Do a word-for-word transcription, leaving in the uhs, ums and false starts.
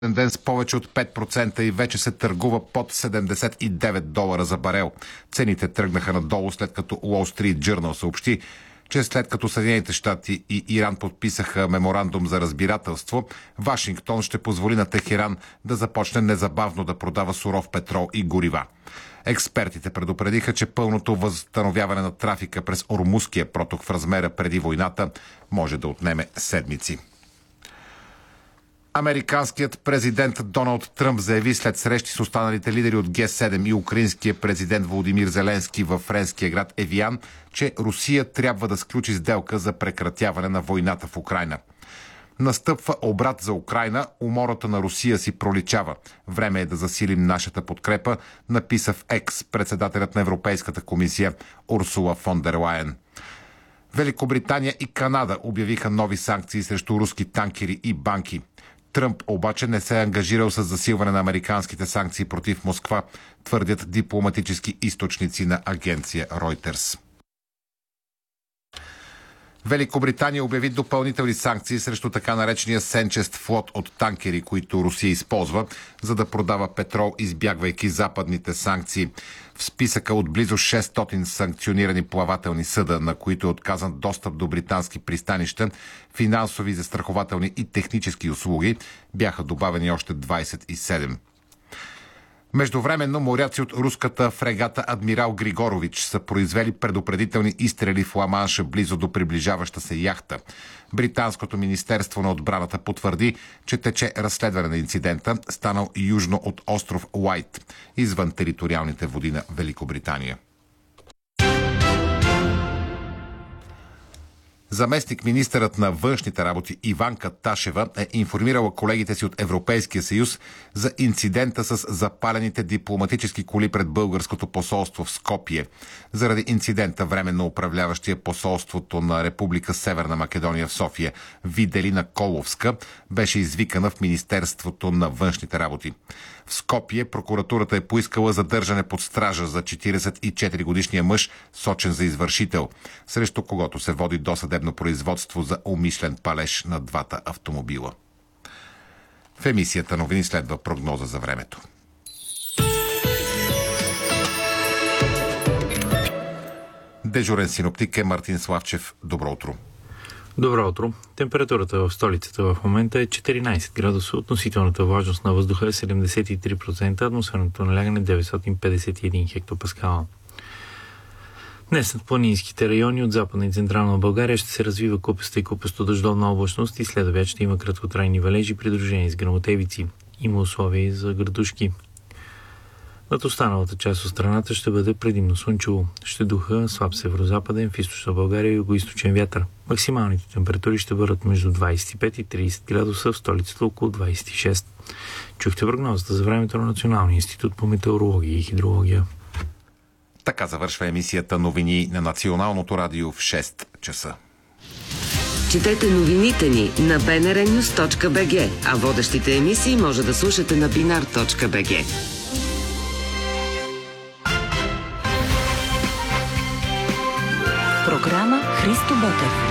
ден с повече от пет процента и вече се търгува под седемдесет и девет долара за барел. Цените тръгнаха надолу, след като Wall Street Journal съобщи, че след като Съединените щати и Иран подписаха меморандум за разбирателство, Вашингтон ще позволи на Техеран да започне незабавно да продава суров петрол и горива. Експертите предупредиха, че пълното възстановяване на трафика през Ормузския проток в размера преди войната може да отнеме седмици. Американският президент Доналд Тръмп заяви след срещи с останалите лидери от Ге седем и украинския президент Володимир Зеленски във френския град Евиан, че Русия трябва да сключи сделка за прекратяване на войната в Украйна. Настъпва обрат за Украйна, умората на Русия си проличава. Време е да засилим нашата подкрепа, написа в Екс председателят на Европейската комисия Урсула фон дер Лайен. Великобритания и Канада обявиха нови санкции срещу руски танкери и банки. Тръмп обаче не се е ангажирал с засилване на американските санкции против Москва, твърдят дипломатически източници на агенция Reuters. Великобритания обяви допълнителни санкции срещу така наречения сенчест флот от танкери, които Русия използва, за да продава петрол, избягвайки западните санкции. В списъка от близо шестстотин санкционирани плавателни съда, на които е отказан достъп до британски пристанища, финансови, застрахователни и технически услуги, бяха добавени още двадесет и седем. Междувременно моряци от руската фрегата Адмирал Григорович са произвели предупредителни изстрели в Ла-Манша близо до приближаваща се яхта. Британското министерство на отбраната потвърди, че тече разследване на инцидента, станал южно от остров Уайт, извън териториалните води на Великобритания. Заместник-министърът на външните работи Иванка Ташева е информирала колегите си от Европейския съюз за инцидента с запалените дипломатически коли пред българското посолство в Скопие. Заради инцидента временно управляващия посолството на Република Северна Македония в София Виделина Коловска беше извикана в Министерството на външните работи. В Скопие прокуратурата е поискала задържане под стража за четиридесет и четири годишния мъж, сочен за извършител, срещу когото се води досъдебно производство за умишлен палеж на двата автомобила. В емисията новини следва прогноза за времето. Дежурен синоптик е Мартин Славчев. Добро утро. Добро утро. Температурата в столицата в момента е четиринадесет градуса, относителната влажност на въздуха е седемдесет и три процента, атмосферното налягане деветстотин петдесет и един хектопаскала. Днес над планинските райони от Западна и Централна България ще се развива купеста и купесто-дъждовна облачност и след обяд ще има краткотрайни валежи, придружени с гръмотевици. Има условия и за градушки. Над останалата част от страната ще бъде предимно слънчево. Ще духа слаб северозападен, в източна България и югоизточен вятър. Максималните температури ще бъдат между двадесет и пет и тридесет градуса, в столицата около двадесет и шест. Чухте прогнозата за времето на Националния институт по метеорология и хидрология. Така завършва емисията новини на Националното радио в шест часа. Четете новините ни на би ен ар нюз точка би джи, а водещите емисии може да слушате на бинар точка би джи. Програма Христо Ботев.